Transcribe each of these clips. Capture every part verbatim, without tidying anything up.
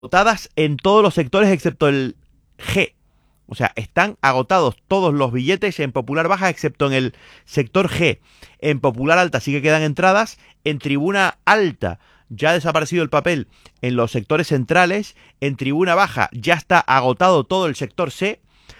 agotadas en todos los sectores excepto el G. O sea, están agotados todos los billetes en popular baja excepto en el sector G. En popular alta sí que quedan entradas. En tribuna alta ya ha desaparecido el papel en los sectores centrales. En tribuna baja ya está agotado todo el sector C.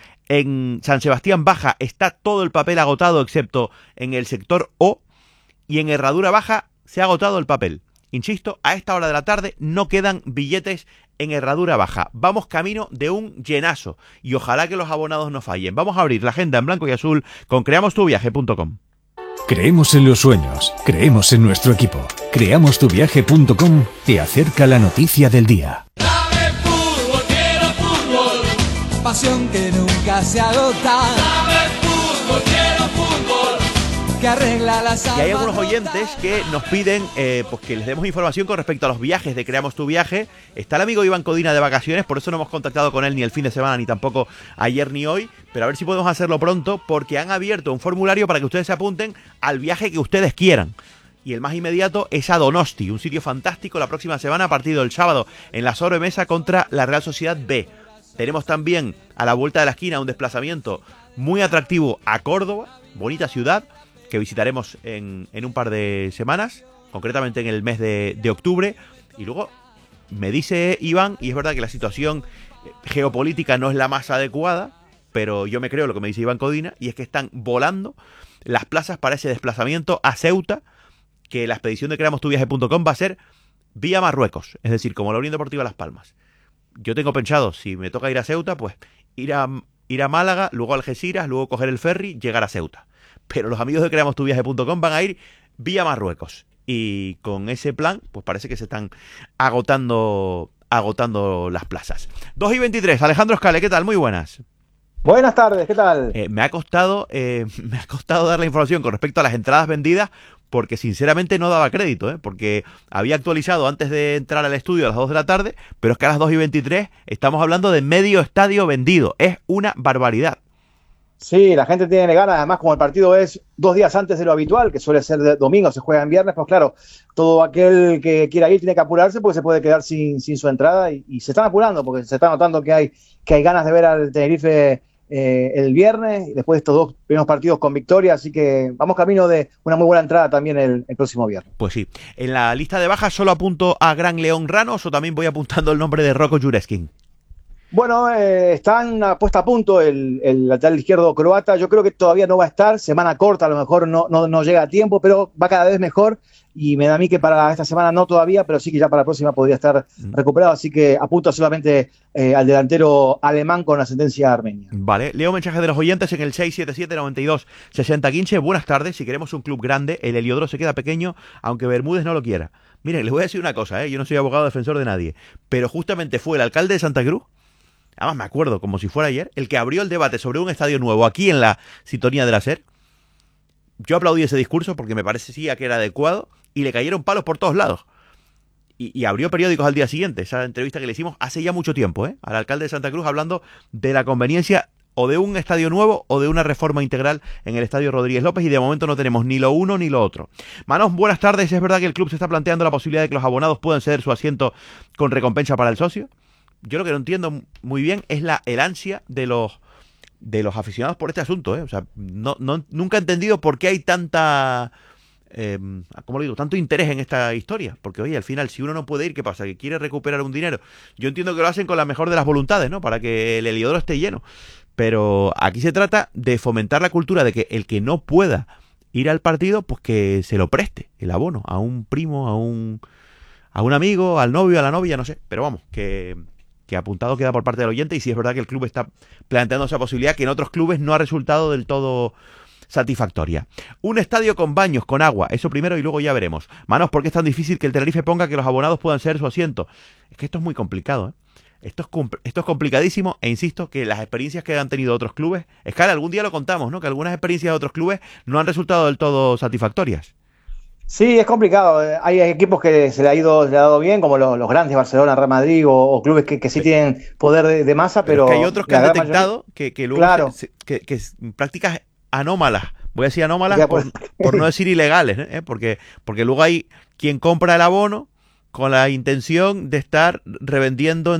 En San Sebastián baja está todo el papel agotado excepto en el sector O. Y en Herradura baja se ha agotado el papel. Insisto, a esta hora de la tarde no quedan billetes en Herradura baja. Vamos camino de un llenazo y ojalá que los abonados no fallen. Vamos a abrir la agenda en blanco y azul con creamos tu viaje punto com. Creemos en los sueños, creemos en nuestro equipo. creamos tu viaje punto com te acerca la noticia del día. Dame fútbol, quiero fútbol. Pasión que nunca se agota. Dame fútbol, quiero fútbol. Que arregla las Y hay algunos oyentes que nos piden eh, pues que les demos información con respecto a los viajes de Creamos tu Viaje. Está el amigo Iván Codina de vacaciones, por eso no hemos contactado con él ni el fin de semana, ni tampoco ayer ni hoy. Pero a ver si podemos hacerlo pronto, porque han abierto un formulario para que ustedes se apunten al viaje que ustedes quieran. Y el más inmediato es a Donosti, un sitio fantástico la próxima semana, partido el sábado en la sobremesa contra la Real Sociedad B. Tenemos también a la vuelta de la esquina un desplazamiento muy atractivo a Córdoba, bonita ciudad, que visitaremos en, en un par de semanas, concretamente en el mes de, de octubre. Y luego me dice Iván, y es verdad que la situación geopolítica no es la más adecuada, pero yo me creo lo que me dice Iván Codina, y es que están volando las plazas para ese desplazamiento a Ceuta, que la expedición de creamos tu viaje punto com va a ser vía Marruecos, es decir, como la Unión Deportiva Las Palmas. Yo tengo pensado, si me toca ir a Ceuta, pues ir a, ir a Málaga, luego a Algeciras, luego coger el ferry, llegar a Ceuta. Pero los amigos de creamos tu viaje punto com van a ir vía Marruecos. Y con ese plan, pues parece que se están agotando, agotando las plazas. dos y veintitrés, Alejandro Escale, ¿qué tal? Muy buenas. Buenas tardes, ¿qué tal? Eh, me ha costado, eh, me ha costado dar la información con respecto a las entradas vendidas, porque sinceramente no daba crédito, ¿eh? Porque había actualizado antes de entrar al estudio a las dos de la tarde, pero es que a las dos y veintitrés estamos hablando de medio estadio vendido. Es una barbaridad. Sí, la gente tiene ganas, además como el partido es dos días antes de lo habitual, que suele ser de domingo, se juega en viernes, pues claro, todo aquel que quiera ir tiene que apurarse porque se puede quedar sin, sin su entrada y, y se están apurando porque se está notando que hay, que hay ganas de ver al Tenerife eh, el viernes y después de estos dos primeros partidos con victoria, así que vamos camino de una muy buena entrada también el, el próximo viernes. Pues sí, en la lista de bajas solo apunto a Gran León Ranos o también voy apuntando el nombre de Roko Jureskin. Bueno, eh, están puesta a punto el, el lateral izquierdo croata. Yo creo que todavía no va a estar. Semana corta, a lo mejor no, no, no llega a tiempo, pero va cada vez mejor. Y me da a mí que para esta semana no todavía, pero sí que ya para la próxima podría estar recuperado. Así que apunta solamente eh, al delantero alemán con ascendencia armenia. Vale, leo mensajes de los oyentes en el seis siete siete, noventa y dos, sesenta quince. Buenas tardes, si queremos un club grande, el Heliodoro se queda pequeño, aunque Bermúdez no lo quiera. Miren, les voy a decir una cosa, ¿eh? Yo no soy abogado defensor de nadie, pero justamente fue el alcalde de Santa Cruz, además me acuerdo como si fuera ayer, el que abrió el debate sobre un estadio nuevo aquí en la sintonía de la SER. Yo aplaudí ese discurso porque me parecía que era adecuado y le cayeron palos por todos lados. Y, y abrió periódicos al día siguiente, esa entrevista que le hicimos hace ya mucho tiempo, ¿eh? Al alcalde de Santa Cruz hablando de la conveniencia o de un estadio nuevo o de una reforma integral en el estadio Rodríguez López y de momento no tenemos ni lo uno ni lo otro. Manos, buenas tardes. ¿Es verdad que el club se está planteando la posibilidad de que los abonados puedan ceder su asiento con recompensa para el socio? Yo lo que no entiendo muy bien es la el ansia de los de los aficionados por este asunto, ¿eh? O sea, no, no, nunca he entendido por qué hay tanta, eh, ¿cómo lo digo? Tanto interés en esta historia. Porque, oye, al final, si uno no puede ir, ¿qué pasa? ¿Que quiere recuperar un dinero? Yo entiendo que lo hacen con la mejor de las voluntades, ¿no? Para que el Heliodoro esté lleno. Pero aquí se trata de fomentar la cultura de que el que no pueda ir al partido, pues que se lo preste, el abono, a un primo, a un, a un amigo, al novio, a la novia, no sé. Pero vamos, que... que apuntado queda por parte del oyente y si es verdad que el club está planteando esa posibilidad que en otros clubes no ha resultado del todo satisfactoria. Un estadio con baños, con agua, eso primero y luego ya veremos. Manos, ¿por qué es tan difícil que el Tenerife ponga que los abonados puedan ceder su asiento? Es que esto es muy complicado, ¿eh? Esto es, esto es complicadísimo e insisto que las experiencias que han tenido otros clubes, es que algún día lo contamos, ¿no? Que algunas experiencias de otros clubes no han resultado del todo satisfactorias. Sí, es complicado. Hay equipos que se le ha ido, se le ha dado bien, como los, los grandes, Barcelona, Real Madrid, o, o clubes que, que sí tienen poder de, de masa, pero... pero es que hay otros que han detectado mayoría... que, que luego claro. se, que, que prácticas anómalas, voy a decir anómalas por, por no decir ilegales, ¿eh? porque, porque luego hay quien compra el abono con la intención de estar revendiendo